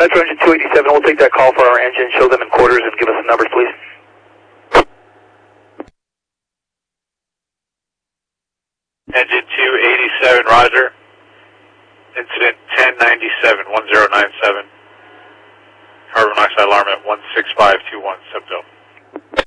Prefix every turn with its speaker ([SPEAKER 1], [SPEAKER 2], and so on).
[SPEAKER 1] Metro Engine 287, we'll take that call for our engine, show them in quarters, and give us the numbers, please.
[SPEAKER 2] Engine 287, roger. Incident 1097, 1097. Carbon monoxide alarm at 16521, SEPTO.